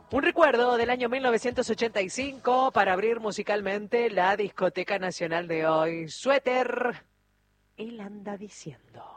Un recuerdo del año 1985 para abrir musicalmente la Discoteca Nacional de hoy. Suéter, él anda diciendo.